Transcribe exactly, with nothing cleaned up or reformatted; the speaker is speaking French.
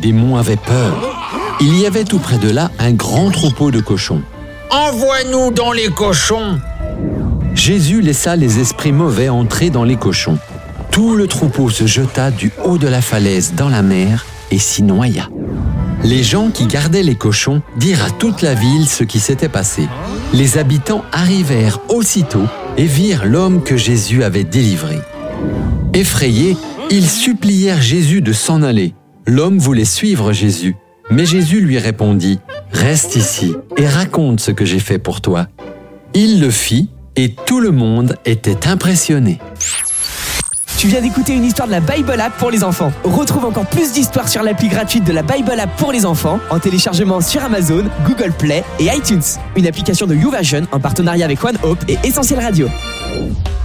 démons avaient peur. Il y avait tout près de là un grand troupeau de cochons. « Envoie-nous dans les cochons !» Jésus laissa les esprits mauvais entrer dans les cochons. Tout le troupeau se jeta du haut de la falaise dans la mer et s'y noya. Les gens qui gardaient les cochons dirent à toute la ville ce qui s'était passé. Les habitants arrivèrent aussitôt et virent l'homme que Jésus avait délivré. Effrayés, ils supplièrent Jésus de s'en aller. L'homme voulait suivre Jésus, mais Jésus lui répondit « Reste ici et raconte ce que j'ai fait pour toi. » Il le fit et tout le monde était impressionné. Tu viens d'écouter une histoire de la Bible App pour les enfants. Retrouve encore plus d'histoires sur l'appli gratuite de la Bible App pour les enfants en téléchargement sur Amazon, Google Play et iTunes. Une application de YouVersion en partenariat avec One Hope et Essentiel Radio.